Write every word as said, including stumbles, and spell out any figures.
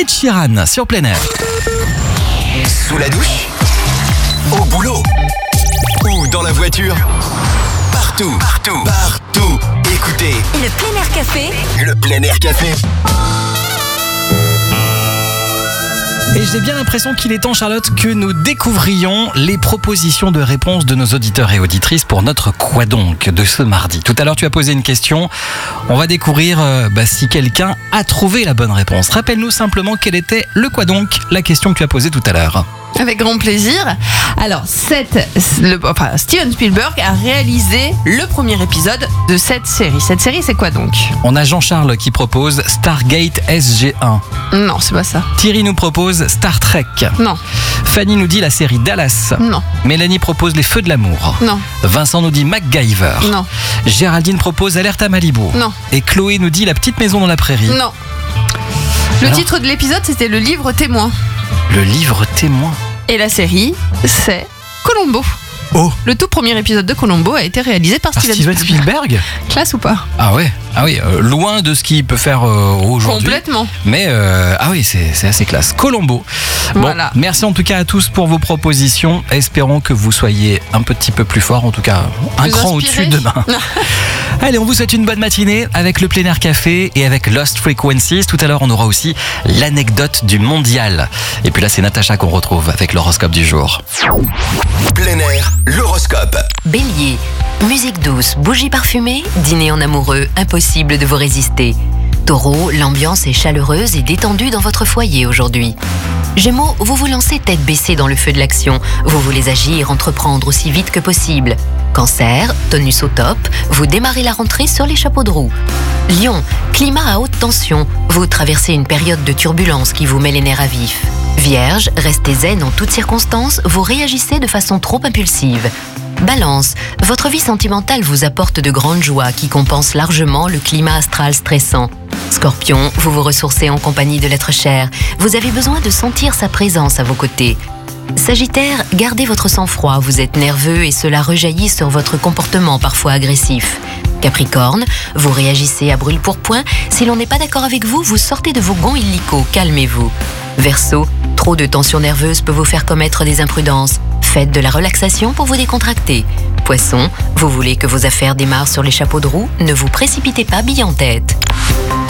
Ed Sheeran sur Plein Air. Sous la douche, au boulot ou dans la voiture. Partout, partout, partout. Écoutez Le Plein Air Café. le Plein Air Café. Et j'ai bien l'impression qu'il est temps, Charlotte, que nous découvrions les propositions de réponse de nos auditeurs et auditrices pour notre Quoi donc de ce mardi. Tout à l'heure, tu as posé une question. On va découvrir euh, bah, si quelqu'un a trouvé la bonne réponse. Rappelle-nous simplement quel était le Quoi donc, la question que tu as posée tout à l'heure. Avec grand plaisir. Alors, cette, le, enfin, Steven Spielberg a réalisé le premier épisode de cette série. Cette série, c'est quoi donc? On a Jean-Charles qui propose Stargate S G un. Non, c'est pas ça. Thierry nous propose Star Trek. Non, Fanny nous dit la série Dallas. non, Mélanie propose Les Feux de l'amour. non, Vincent nous dit MacGyver. non, Géraldine propose Alerte à Malibu. non, Et Chloé nous dit La petite maison dans la prairie. non. Le Alors titre de l'épisode, c'était Le livre témoin. Le livre témoin. Et la série, c'est Columbo. Oh, Le tout premier épisode de Columbo a été réalisé par par Steven, Steven Spielberg. Classe ou pas? Ah ouais, ah oui, euh, loin de ce qu'il peut faire euh, aujourd'hui. Complètement. Mais euh, ah oui, c'est, c'est assez classe. Colombo. Bon, Voilà. merci en tout cas à tous pour vos propositions. Espérons que vous soyez un petit peu plus fort, en tout cas un Plus cran inspiré. au-dessus demain. Allez, on vous souhaite une bonne matinée avec le Plein Air Café et avec Lost Frequencies. Tout à l'heure, on aura aussi l'anecdote du mondial. Et puis là, c'est Natacha qu'on retrouve avec l'horoscope du jour. Plein Air, l'horoscope. Bélier. Musique douce, bougies parfumées, dîner en amoureux, impossible de vous résister. Taureau, l'ambiance est chaleureuse et détendue dans votre foyer aujourd'hui. Gémeaux, vous vous lancez tête baissée dans le feu de l'action. Vous voulez agir, entreprendre aussi vite que possible. Cancer, tonus au top, vous démarrez la rentrée sur les chapeaux de roue. Lion, climat à haute tension. Vous traversez une période de turbulence qui vous met les nerfs à vif. Vierge, restez zen en toutes circonstances, vous réagissez de façon trop impulsive. Balance, votre vie sentimentale vous apporte de grandes joies qui compensent largement le climat astral stressant. Scorpion, vous vous ressourcez en compagnie de l'être cher. Vous avez besoin de sentir sa présence à vos côtés. Sagittaire, gardez votre sang-froid, vous êtes nerveux et cela rejaillit sur votre comportement parfois agressif. Capricorne, vous réagissez à brûle-pourpoint. Si l'on n'est pas d'accord avec vous, vous sortez de vos gonds illico, calmez-vous. Verseau, trop de tension nerveuse peut vous faire commettre des imprudences. Faites de la relaxation pour vous décontracter. Poisson, vous voulez que vos affaires démarrent sur les chapeaux de roue, ne vous précipitez pas bille en tête.